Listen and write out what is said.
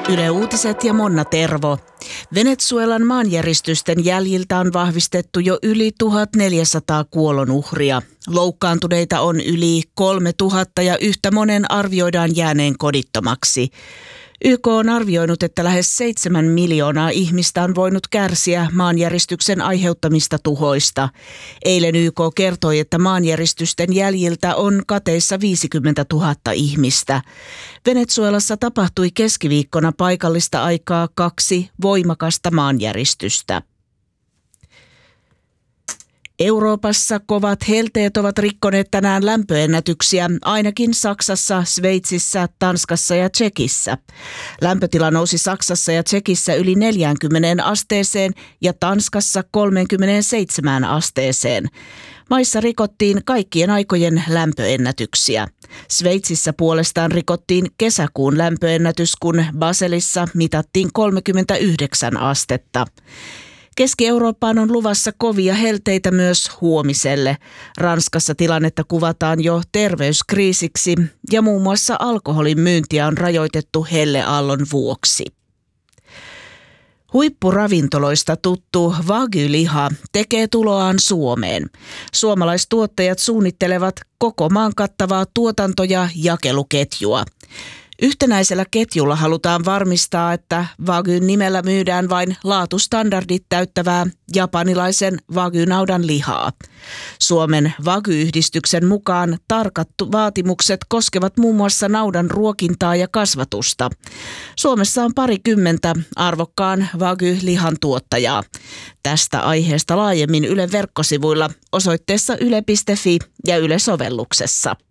Yle Uutiset ja Monna Tervo. Venezuelan maanjäristysten jäljiltä on vahvistettu jo yli 1400 kuolonuhria. Loukkaantuneita on yli 3000 ja yhtä monen arvioidaan jääneen kodittomaksi. YK on arvioinut, että lähes 7 miljoonaa ihmistä on voinut kärsiä maanjäristyksen aiheuttamista tuhoista. Eilen YK kertoi, että maanjäristysten jäljiltä on kateissa 50 000 ihmistä. Venezuelassa tapahtui keskiviikkona paikallista aikaa 2 voimakasta maanjäristystä. Euroopassa kovat helteet ovat rikkoneet tänään lämpöennätyksiä, ainakin Saksassa, Sveitsissä, Tanskassa ja Tšekissä. Lämpötila nousi Saksassa ja Tšekissä yli 40 asteeseen ja Tanskassa 37 asteeseen. Maissa rikottiin kaikkien aikojen lämpöennätyksiä. Sveitsissä puolestaan rikottiin kesäkuun lämpöennätys, kun Baselissa mitattiin 39 astetta. Keski-Eurooppaan on luvassa kovia helteitä myös huomiselle. Ranskassa tilannetta kuvataan jo terveyskriisiksi ja muun muassa alkoholin myyntiä on rajoitettu helleaallon vuoksi. Huippuravintoloista tuttu Wagyu-liha tekee tuloaan Suomeen. Suomalaistuottajat suunnittelevat koko maan kattavaa tuotanto- ja jakeluketjua. Yhtenäisellä ketjulla halutaan varmistaa, että Wagyun nimellä myydään vain laatustandardit täyttävää japanilaisen Wagyu-naudan lihaa. Suomen Wagyu-yhdistyksen mukaan tarkat vaatimukset koskevat muun muassa naudan ruokintaa ja kasvatusta. Suomessa on 20 arvokkaan Wagyu-lihan tuottajaa. Tästä aiheesta laajemmin Ylen verkkosivuilla osoitteessa yle.fi ja Yle-sovelluksessa.